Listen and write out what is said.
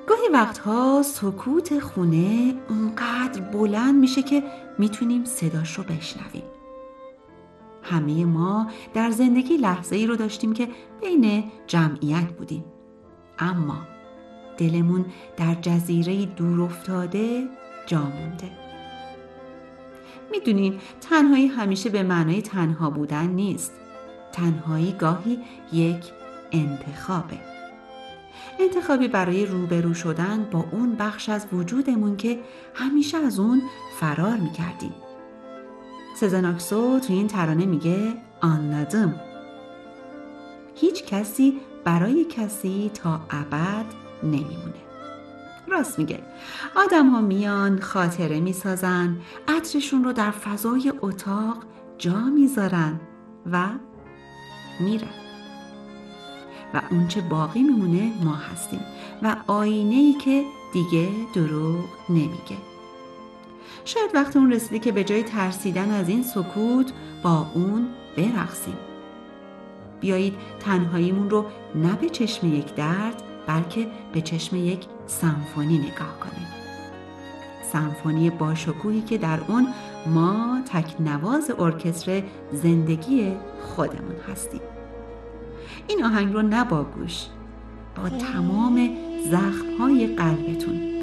گاهی وقتها سکوت خونه اونقدر بلند میشه که میتونیم صداش رو بشنویم. همه ما در زندگی لحظه‌ای رو داشتیم که بین جمعیت بودیم، اما دلمون در جزیره دور افتاده جا مونده. میدونین تنهایی همیشه به معنای تنها بودن نیست. تنهایی گاهی یک انتخابه. انتخابی برای روبرو شدن با اون بخش از وجودمون که همیشه از اون فرار میکردیم. سزن آکسو تو این ترانه میگه anladım. هیچ کسی برای کسی تا ابد نمیمونه. راست میگه. آدم ها میان خاطره میسازن، عطرشون رو در فضای اتاق جا میذارن و میرن. و اونچه باقی میمونه ما هستیم و آینه‌ای که دیگه دروغ نمیگه. شاید وقت اون رسیده که به جای ترسیدن از این سکوت با اون برقصیم. بیایید تنهاییمون رو نه به چشم یک درد بلکه به چشم یک سمفونی نگاه کنیم. سمفونی باشکوهی که در اون ما تکنواز ارکستر زندگی خودمون هستیم. این آهنگ رو نه با گوش، با تمام زخم‌های قلبتون